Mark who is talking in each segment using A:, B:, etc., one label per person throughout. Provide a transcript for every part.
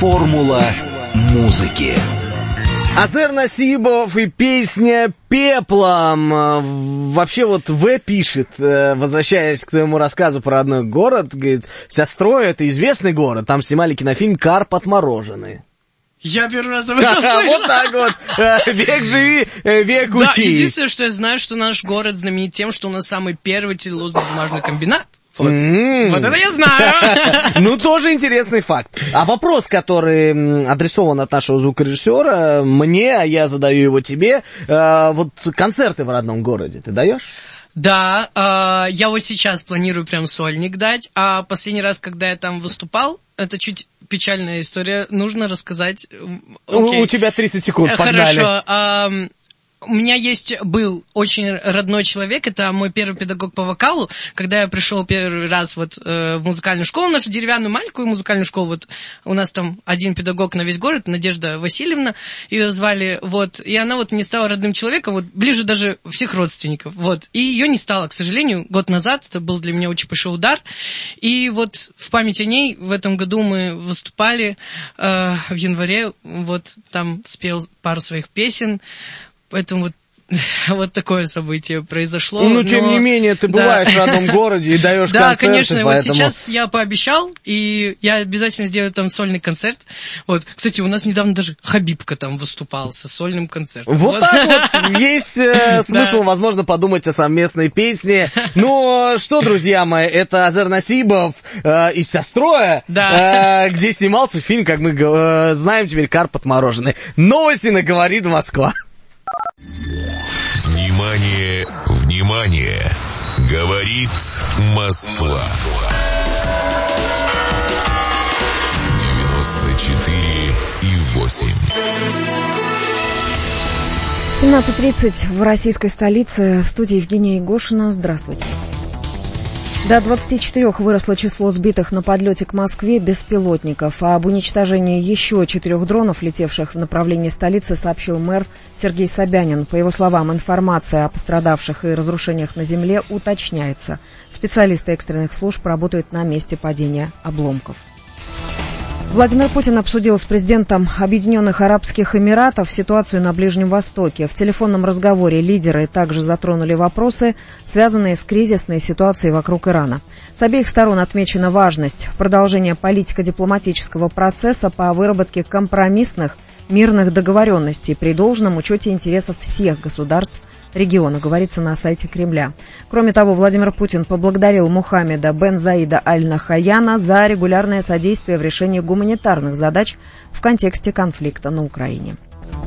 A: Формула музыки.
B: Азер Насибов и песня «Пеплом». Вообще вот В пишет, возвращаясь к твоему рассказу про родной город, говорит, Сестрой — это известный город, там снимали кинофильм «Карп отмороженный».
C: Я первый раз об этом слышал.
B: Вот так вот. Век живи, век учи.
C: Да, единственное, что я знаю, что наш город знаменит тем, что у нас самый первый целлюлозно-бумажный комбинат. Вот. Вот это я знаю.
B: Ну, тоже интересный факт. А вопрос, который адресован от нашего звукорежиссера, мне, а я задаю его тебе, вот концерты в родном городе ты даешь?
C: Да, я вот сейчас планирую прям сольник дать, а последний раз, когда я там выступал, это чуть печальная история, нужно рассказать.
B: У тебя 30 секунд, погнали.
C: Хорошо. У меня был очень родной человек, это мой первый педагог по вокалу, когда я пришел первый раз вот в музыкальную школу, нашу деревянную маленькую музыкальную школу, вот у нас там один педагог на весь город, Надежда Васильевна, ее звали, вот, и она вот мне стала родным человеком, вот, ближе даже всех родственников, вот, и ее не стало, к сожалению, год назад, это был для меня очень большой удар, и вот в память о ней в этом году мы выступали в январе, вот, там спел пару своих песен. Поэтому вот такое событие произошло.
B: Ну, тем не менее, ты бываешь в родном городе и даешь концерты.
C: Да, конечно,
B: поэтому...
C: вот сейчас я пообещал, и я обязательно сделаю там сольный концерт. Вот, кстати, у нас недавно даже Хабибка там выступал со сольным концертом.
B: Вот так вот, есть смысл, возможно, подумать о совместной песне. Ну, что, друзья мои, это Азер Насибов из «Сестроя», где снимался фильм, как мы знаем теперь, «Карп отмороженный». Новости на «Говорит Москва».
D: Внимание, внимание! Говорит Москва. 94,8.
E: 17:30 в российской столице. В студии Евгения Егошина. Здравствуйте. До 24 выросло число сбитых на подлете к Москве беспилотников. А об уничтожении еще 4 дронов, летевших в направлении столицы, сообщил мэр Сергей Собянин. По его словам, информация о пострадавших и разрушениях на земле уточняется. Специалисты экстренных служб работают на месте падения обломков. Владимир Путин обсудил с президентом Объединенных Арабских Эмиратов ситуацию на Ближнем Востоке. В телефонном разговоре лидеры также затронули вопросы, связанные с кризисной ситуацией вокруг Ирана. С обеих сторон отмечена важность продолжения политико-дипломатического процесса по выработке компромиссных мирных договоренностей при должном учете интересов всех государств региона, говорится на сайте Кремля. Кроме того, Владимир Путин поблагодарил Мухаммеда бен Заида аль-Нахаяна за регулярное содействие в решении гуманитарных задач в контексте конфликта на Украине.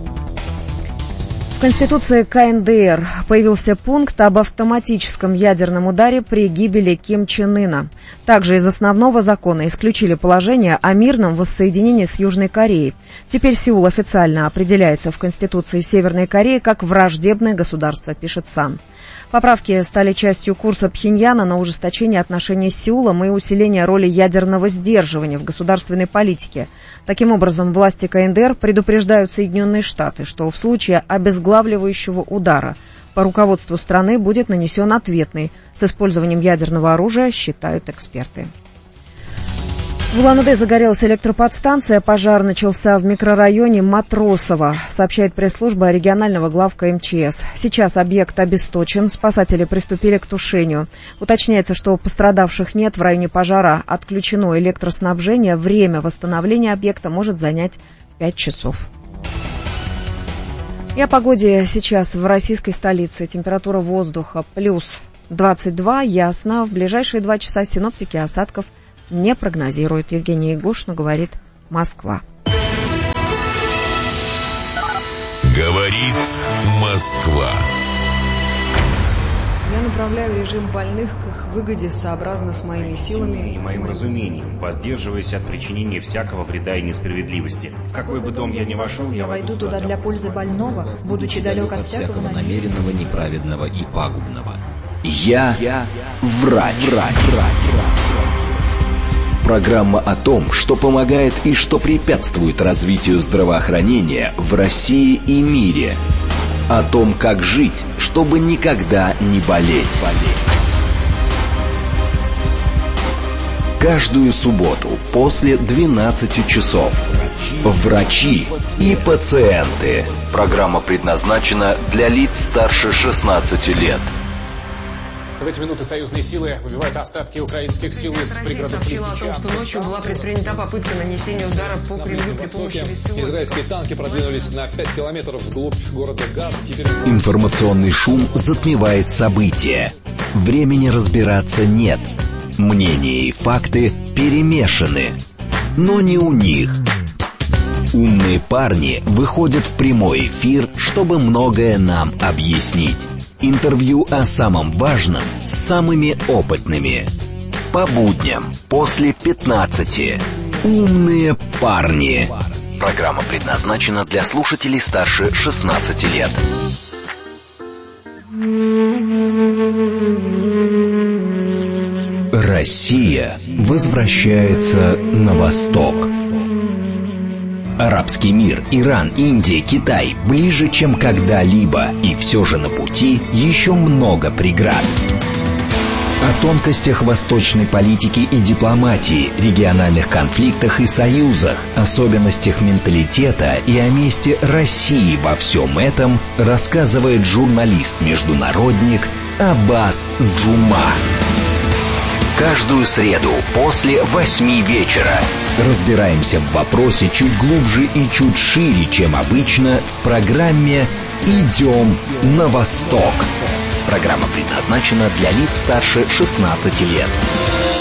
E: В Конституции КНДР появился пункт об автоматическом ядерном ударе при гибели Ким Чен Ына. Также из основного закона исключили положение о мирном воссоединении с Южной Кореей. Теперь Сеул официально определяется в Конституции Северной Кореи как враждебное государство, пишет САН. Поправки стали частью курса Пхеньяна на ужесточение отношений с Сеулом и усиление роли ядерного сдерживания в государственной политике. Таким образом, власти КНДР предупреждают Соединенные Штаты, что в случае обезглавливающего удара по руководству страны будет нанесен ответный с использованием ядерного оружия, считают эксперты. В Улан-Удэ загорелась электроподстанция. Пожар начался в микрорайоне Матросово, сообщает пресс-служба регионального главка МЧС. Сейчас объект обесточен, спасатели приступили к тушению. Уточняется, что пострадавших нет, в районе пожара отключено электроснабжение. Время восстановления объекта может занять 5 часов. И о погоде сейчас в российской столице. Температура воздуха плюс 22, ясно. В ближайшие 2 часа синоптики осадков не прогнозируют. Евгения Егошина, говорит Москва.
D: Говорит Москва.
F: Я направляю режим больных к их выгоде сообразно с моими силами
G: и моим разумением, воздерживаясь от причинения всякого вреда и несправедливости. В какой бы дом я ни вошел, я войду туда для пользы больного, будучи далек от всякого
A: намеренного, неправедного и пагубного. Я врач. Программа о том, что помогает и что препятствует развитию здравоохранения в России и мире. О том, как жить, чтобы никогда не болеть. Каждую субботу после 12 часов врачи и пациенты. Программа предназначена для лиц старше 16 лет.
H: В эти минуты союзные силы выбивают остатки украинских сил из пригородов
F: Лисичанска. Сообщила о том, что ночью была предпринята попытка нанесения удара по Кремлю при помощи беспилотников.
H: Израильские танки продвинулись на 5 километров вглубь города Газ.
A: Информационный шум затмевает события. Времени разбираться нет. Мнения и факты перемешаны. Но не у них. Умные парни выходят в прямой эфир, чтобы многое нам объяснить. Интервью о самом важном с самыми опытными. По будням после 15. Умные парни. Программа предназначена для слушателей старше 16 лет. Россия возвращается на восток. Арабский мир, Иран, Индия, Китай ближе, чем когда-либо, и все же на пути еще много преград. О тонкостях восточной политики и дипломатии, региональных конфликтах и союзах, особенностях менталитета и о месте России во всем этом рассказывает журналист-международник Аббас Джума. Каждую среду после 8 вечера разбираемся в вопросе чуть глубже и чуть шире, чем обычно, в программе «Идем на восток». Программа предназначена для лиц старше 16 лет.